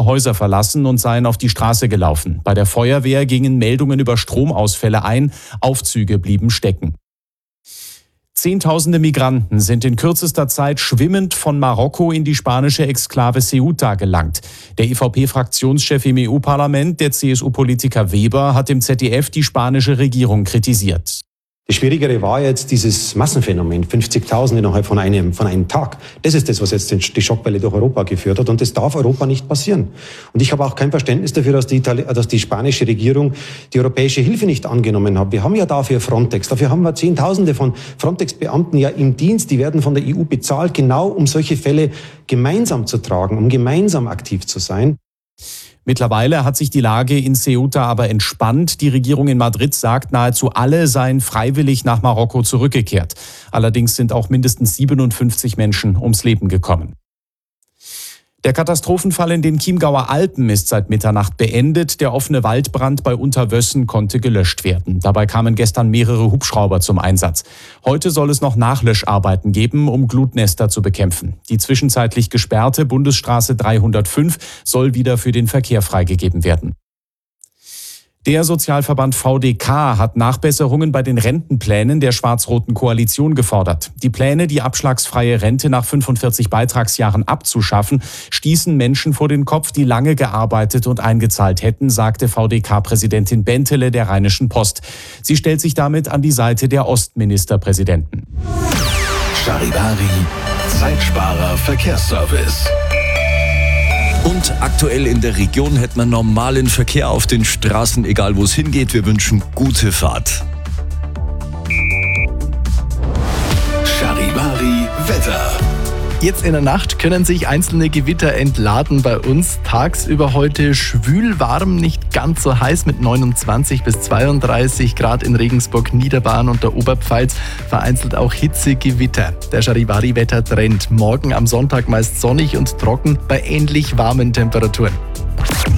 Häuser verlassen und seien auf die Straße gelaufen. Bei der Feuerwehr gingen Meldungen über Stromausfälle ein, Aufzüge blieben stecken. Zehntausende Migranten sind in kürzester Zeit schwimmend von Marokko in die spanische Exklave Ceuta gelangt. Der EVP-Fraktionschef im EU-Parlament, der CSU-Politiker Weber, hat im ZDF die spanische Regierung kritisiert. Das Schwierigere war jetzt dieses Massenphänomen, 50.000 innerhalb von einem Tag. Das ist das, was jetzt die Schockwelle durch Europa geführt hat. Und das darf Europa nicht passieren. Und ich habe auch kein Verständnis dafür, dass die spanische Regierung die europäische Hilfe nicht angenommen hat. Wir haben ja dafür Frontex. Dafür haben wir Zehntausende von Frontex-Beamten ja im Dienst. Die werden von der EU bezahlt, genau um solche Fälle gemeinsam zu tragen, um gemeinsam aktiv zu sein. Mittlerweile hat sich die Lage in Ceuta aber entspannt. Die Regierung in Madrid sagt, nahezu alle seien freiwillig nach Marokko zurückgekehrt. Allerdings sind auch mindestens 57 Menschen ums Leben gekommen. Der Katastrophenfall in den Chiemgauer Alpen ist seit Mitternacht beendet. Der offene Waldbrand bei Unterwössen konnte gelöscht werden. Dabei kamen gestern mehrere Hubschrauber zum Einsatz. Heute soll es noch Nachlöscharbeiten geben, um Glutnester zu bekämpfen. Die zwischenzeitlich gesperrte Bundesstraße 305 soll wieder für den Verkehr freigegeben werden. Der Sozialverband VDK hat Nachbesserungen bei den Rentenplänen der schwarz-roten Koalition gefordert. Die Pläne, die abschlagsfreie Rente nach 45 Beitragsjahren abzuschaffen, stießen Menschen vor den Kopf, die lange gearbeitet und eingezahlt hätten, sagte VDK-Präsidentin Bentele der Rheinischen Post. Sie stellt sich damit an die Seite der Ostministerpräsidenten. Charivari, Zeitsparer Verkehrsservice. Und aktuell in der Region hätten wir normalen Verkehr auf den Straßen, egal wo es hingeht. Wir wünschen gute Fahrt. Charivari Wetter. Jetzt in der Nacht können sich einzelne Gewitter entladen bei uns. Tagsüber heute schwül warm, nicht ganz so heiß mit 29 bis 32 Grad in Regensburg, Niederbayern und der Oberpfalz. Vereinzelt auch Hitzegewitter. Der Charivari-Wettertrend. Morgen am Sonntag meist sonnig und trocken bei ähnlich warmen Temperaturen.